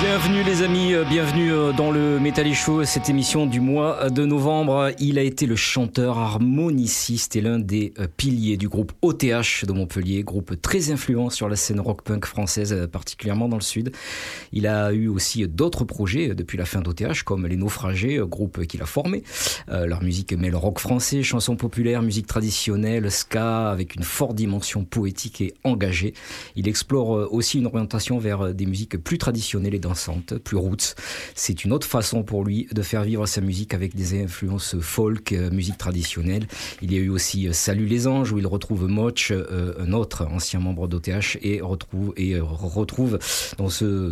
Bienvenue les amis, bienvenue dans le Métal Show, cette émission du mois de novembre. Il a été le chanteur, harmoniciste et l'un des piliers du groupe OTH de Montpellier, groupe très influent sur la scène rock-punk française, particulièrement dans le sud. Il a eu aussi d'autres projets depuis la fin d'OTH, comme Les Naufragés, groupe qu'il a formé. Leur musique mêle rock français, chansons populaires, musique traditionnelle, ska, avec une forte dimension poétique et engagée. Il explore aussi une orientation vers des musiques plus traditionnelles et dansantes, plus roots. C'est une autre façon pour lui de faire vivre sa musique avec des influences folk, musique traditionnelle. Il y a eu aussi Salut les anges, où il retrouve Moch, un autre ancien membre d'OTH, et qu'il retrouve dans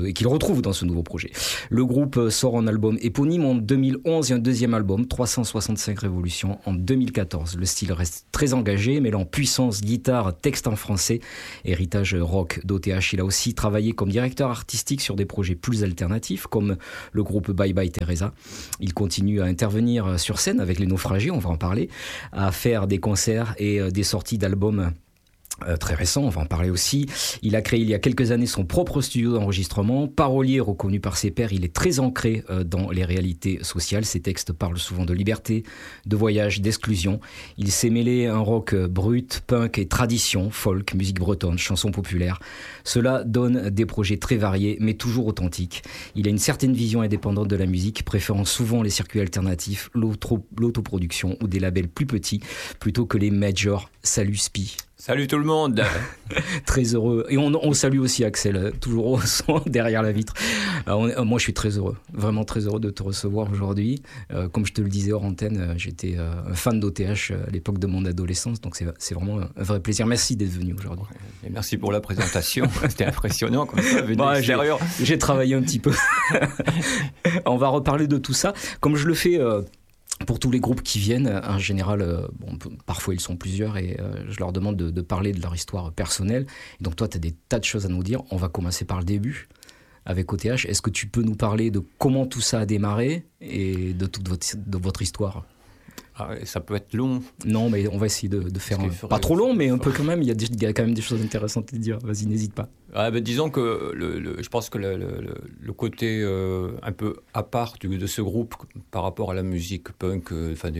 ce nouveau projet. Le groupe sort un album éponyme en 2011 et un deuxième album, 365 Révolutions, en 2014. Le style reste très engagé, mêlant puissance, guitare, texte en français, héritage rock d'OTH. Il a aussi travaillé comme directeur artistique sur des projets plus alternatifs, comme le groupe Bye Bye Teresa. Il continue à intervenir sur scène avec Les Naufragés, on va en parler, à faire des concerts et des sorties d'albums très récent, on va en parler aussi. Il a créé il y a quelques années son propre studio d'enregistrement. Parolier reconnu par ses pairs, il est très ancré dans les réalités sociales. Ses textes parlent souvent de liberté, de voyage, d'exclusion. Il s'est mêlé un rock brut, punk et tradition, folk, musique bretonne, chansons populaires. Cela donne des projets très variés, mais toujours authentiques. Il a une certaine vision indépendante de la musique, préférant souvent les circuits alternatifs, l'autoproduction ou des labels plus petits, plutôt que les majors. Salut Spi. Salut tout le monde. Très heureux. Et on salue aussi Axel, toujours au son, derrière la vitre. Moi, je suis très heureux, vraiment très heureux de te recevoir aujourd'hui. Comme je te le disais hors antenne, j'étais un fan d'OTH à l'époque de mon adolescence, donc c'est vraiment un vrai plaisir. Merci d'être venu aujourd'hui. Et merci pour la présentation, c'était impressionnant comme ça, vu de l'extérieur. J'ai travaillé un petit peu. On va reparler de tout ça, comme je le fais... Pour tous les groupes qui viennent, en général, parfois ils sont plusieurs et je leur demande de parler de leur histoire personnelle. Et donc toi, tu as des tas de choses à nous dire. On va commencer par le début avec OTH. Est-ce que tu peux nous parler de comment tout ça a démarré et de toute votre histoire ? Ça peut être long. Non, mais on va essayer de faire pas trop long, mais un peu quand même. Il y a quand même des choses intéressantes à dire. Vas-y, n'hésite pas. Disons que je pense que le côté un peu à part de ce groupe par rapport à la musique punk,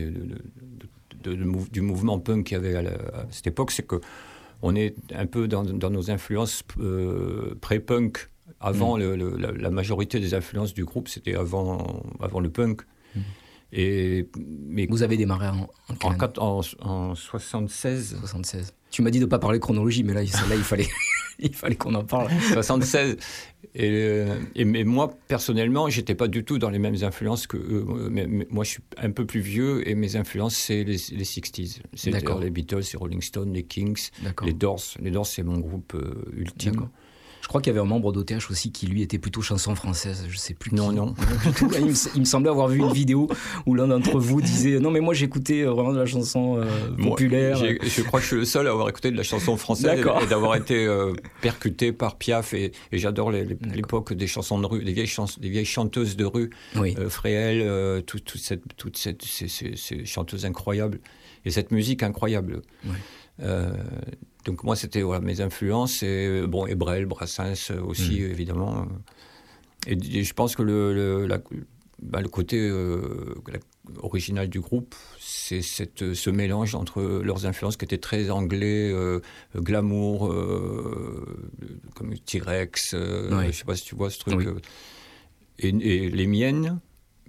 du mouvement punk qu'il y avait à cette époque, c'est qu'on est un peu dans nos influences pré-punk. Avant, la majorité des influences du groupe, c'était avant le punk. Mais vous avez démarré en 76. Tu m'as dit de ne pas parler chronologie, mais là il fallait, il fallait qu'on en parle. 76. Mais moi, personnellement, je n'étais pas du tout dans les mêmes influences que eux. Moi, je suis un peu plus vieux et mes influences, c'est les 60s. C'est-à-dire les Beatles, les Rolling Stones, les Kings, les Doors. Les Doors, c'est mon groupe ultime. D'accord. Je crois qu'il y avait un membre d'OTH aussi qui, lui, était plutôt chanson française. Je sais plus qui. Non. Il me semblait avoir vu une vidéo où l'un d'entre vous disait « Non, mais moi, j'écécoutais vraiment de la chanson populaire. » Je crois que je suis le seul à avoir écouté de la chanson française et d'avoir été percuté par Piaf. Et j'adore l'époque des chansons de rue, des vieilles chanteuses de rue. Oui. Fréhel, toutes ces chanteuses incroyables. Et cette musique incroyable. Oui. Donc moi, c'était mes influences, et Brel, Brassens aussi, évidemment. Et je pense que le côté original du groupe, c'est ce mélange entre leurs influences qui étaient très anglais, glamour, comme T-Rex, je ne sais pas si tu vois ce truc. Oui. Et les miennes...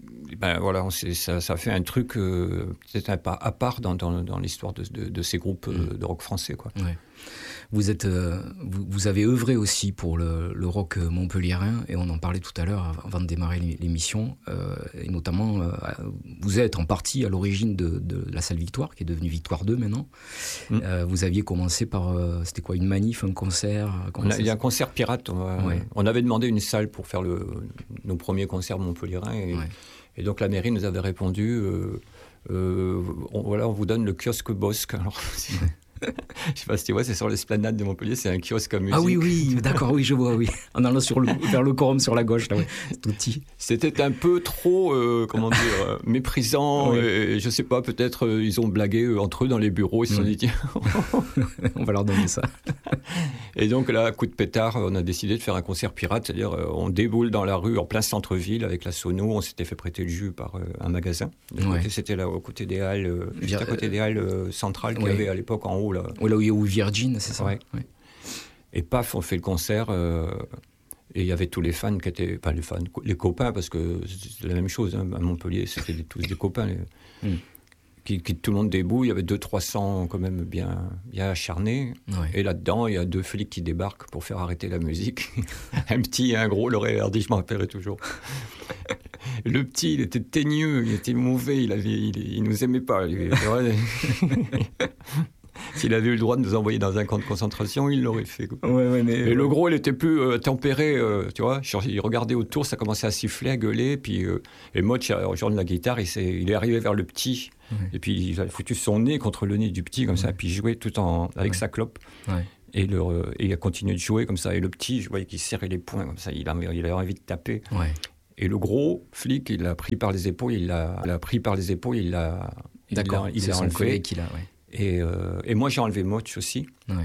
ça fait un truc peut-être à part dans l'histoire de ces groupes de rock français, quoi. Ouais. Vous avez œuvré aussi pour le rock montpelliérain, et on en parlait tout à l'heure avant de démarrer l'émission, et notamment vous êtes en partie à l'origine de la salle Victoire, qui est devenue Victoire 2 maintenant. Vous aviez commencé par, c'était quoi, une manif, un concert? Il y a un concert pirate, on avait demandé une salle pour faire nos premiers concerts montpelliérains, et donc la mairie nous avait répondu on vous donne le kiosque Bosque. Alors, Je sais pas si tu vois, c'est sur l'esplanade de Montpellier, c'est un kiosque à musique. Ah oui, d'accord, oui, je vois, oui. En allant vers le Corum sur la gauche, là, ouais. C'est tout petit. C'était un peu trop, méprisant. Et, je sais pas, peut-être ils ont blagué entre eux dans les bureaux. Ils se sont dit, tiens, on va leur donner ça. Et donc là, coup de pétard, on a décidé de faire un concert pirate, c'est-à-dire on déboule dans la rue en plein centre-ville avec la sono. On s'était fait prêter le jus par un magasin. C'était là, au côté des halles, juste à côté des halles centrales qu'il y avait à l'époque en haut. Là où il y a eu Virgin, c'est ça. Ouais. Et paf, on fait le concert. Et il y avait tous les fans qui étaient, pas les fans, les copains, parce que c'est la même chose, hein, à Montpellier, c'était tous des copains. Qui tout le monde debout, il y avait 200-300 quand même bien acharnés. Et là-dedans, il y a 2 flics qui débarquent pour faire arrêter la musique. Un petit et un gros, Laurel Hardy, je m'en rappellerai toujours. Le petit, il était teigneux, il était mauvais, il nous aimait pas. S'il avait eu le droit de nous envoyer dans un camp de concentration, il l'aurait fait. Et le gros, il était plus tempéré, tu vois. Il regardait autour, ça commençait à siffler, à gueuler. Puis, et Moch, en jouant de la guitare, il est arrivé vers le petit. Et puis, il a foutu son nez contre le nez du petit, comme ça. Puis, il jouait tout avec sa clope. Et il a continué de jouer comme ça. Et le petit, je voyais qu'il serrait les poings, comme ça. Il avait envie de taper. Et le gros flic, il l'a pris par les épaules. Il l'a D'accord, c'est son collègue qu'il a, Et moi, j'ai enlevé Moch aussi.